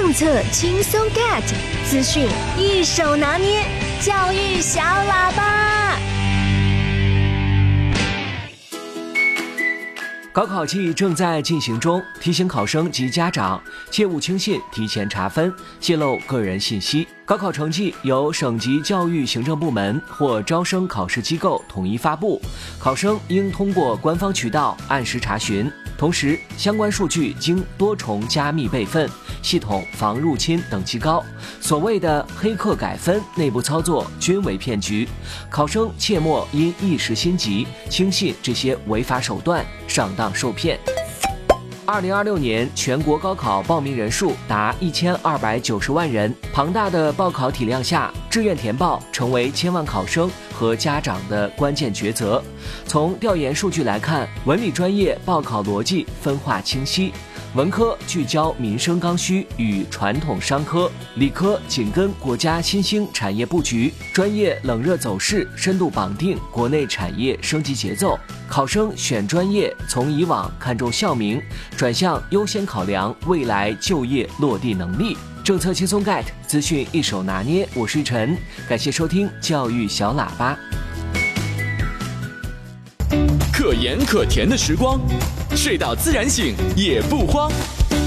政策轻松 get， 资讯一手拿捏，教育小喇叭。 高考季正在进行中，提醒考生及家长切勿轻信提前查分、泄露个人信息。高考成绩由省级教育行政部门或招生考试机构统一发布，考生应通过官方渠道按时查询。同时，相关数据经多重加密备份，系统防入侵等级高。所谓的黑客改分、内部操作均为骗局，考生切莫因一时心急轻信这些违法手段，上当受骗。2026年全国高考报名人数达1290万人，庞大的报考体量下，志愿填报成为千万考生和家长的关键抉择。从调研数据来看，文理专业报考逻辑分化清晰，文科聚焦民生刚需与传统商科，理科紧跟国家新兴产业布局，专业冷热走势深度绑定国内产业升级节奏。考生选专业从以往看重校名，转向优先考量未来就业落地能力。政策轻松 get， 资讯一手拿捏，我是陈，感谢收听教育小喇叭。 可盐可甜的时光，睡到自然醒也不慌。